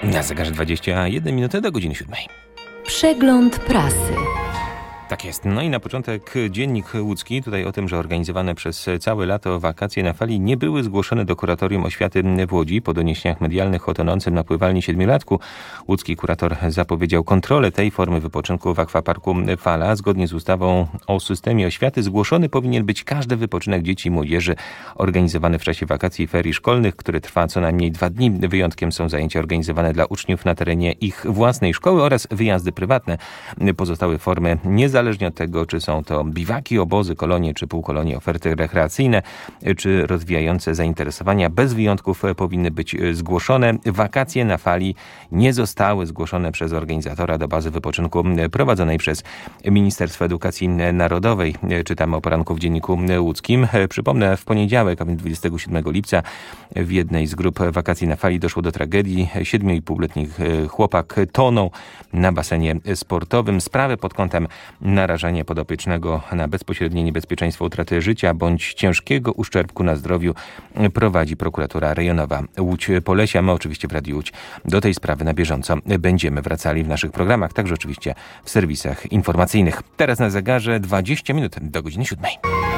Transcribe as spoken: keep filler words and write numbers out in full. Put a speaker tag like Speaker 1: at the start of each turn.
Speaker 1: Na zegarze dwadzieścia jedna minuty do godziny siódmej.
Speaker 2: Przegląd prasy.
Speaker 1: Tak jest. No i na początek Dziennik Łódzki. Tutaj o tym, że organizowane przez całe lato wakacje na fali nie były zgłoszone do Kuratorium Oświaty w Łodzi. Po doniesieniach medialnych o tonącym na pływalni siedmiolatku łódzki kurator zapowiedział kontrolę tej formy wypoczynku w akwaparku Fala. Zgodnie z ustawą o systemie oświaty zgłoszony powinien być każdy wypoczynek dzieci i młodzieży organizowany w czasie wakacji i ferii szkolnych, który trwa co najmniej dwa dni. Wyjątkiem są zajęcia organizowane dla uczniów na terenie ich własnej szkoły oraz wyjazdy prywatne. Pozostałe formy nie Niezależnie od tego, czy są to biwaki, obozy, kolonie czy półkolonie, oferty rekreacyjne, czy rozwijające zainteresowania, bez wyjątków powinny być zgłoszone. Wakacje na fali nie zostały zgłoszone przez organizatora do bazy wypoczynku prowadzonej przez Ministerstwo Edukacji Narodowej. Czytamy o poranku w Dzienniku Łódzkim. Przypomnę, w poniedziałek, a więc dwudziestego siódmego lipca, w jednej z grup wakacji na fali doszło do tragedii. Siedmiu-i-półletni chłopak tonął na basenie sportowym. Sprawę pod kątem narażania podopiecznego na bezpośrednie niebezpieczeństwo utraty życia bądź ciężkiego uszczerbku na zdrowiu prowadzi prokuratura rejonowa Łódź-Polesia. My oczywiście w Radiu Łódź do tej sprawy na bieżąco będziemy wracali w naszych programach, także oczywiście w serwisach informacyjnych. Teraz na zegarze dwadzieścia minut do godziny siódmej.